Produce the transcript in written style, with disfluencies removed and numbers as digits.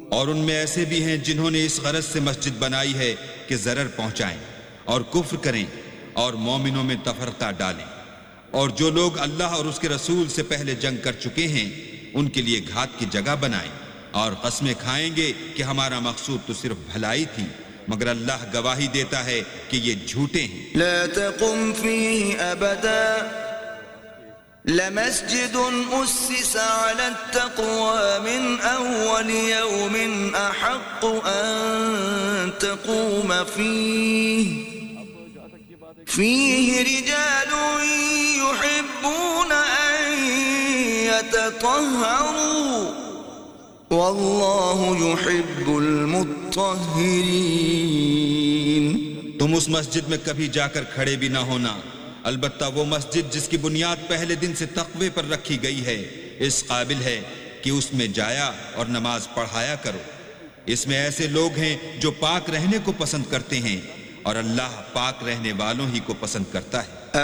اور ان میں ایسے بھی ہیں جنہوں نے اس غرض سے مسجد بنائی ہے کہ ضرر پہنچائیں اور کفر کریں اور مومنوں میں تفرقہ ڈالیں، اور جو لوگ اللہ اور اس کے رسول سے پہلے جنگ کر چکے ہیں ان کے لیے گھات کی جگہ بنائیں، اور قسمیں کھائیں گے کہ ہمارا مقصود تو صرف بھلائی تھی، مگر اللہ گواہی دیتا ہے کہ یہ جھوٹے ہیں۔ لا تقم فيه أبدا لمسجد أسس على التقوى من أول يوم أحق أن تقوم فيه رجال يحبون أن يتطهروا والله يحب المطهرين۔ تم اس مسجد میں کبھی جا کر کھڑے بھی نہ ہونا، البتہ وہ مسجد جس کی بنیاد پہلے دن سے تقوی پر رکھی گئی ہے اس قابل ہے کہ اس میں جایا اور نماز پڑھایا کرو۔ اس میں ایسے لوگ ہیں جو پاک رہنے کو پسند کرتے ہیں، اور اللہ پاک رہنے والوں ہی کو پسند کرتا ہے۔